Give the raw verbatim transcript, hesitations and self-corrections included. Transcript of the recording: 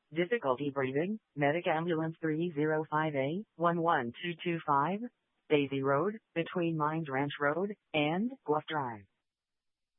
Difficulty breathing, Medic Ambulance three zero five A one one two two five, Daisy Road, between Mines Ranch Road and Guelph Drive.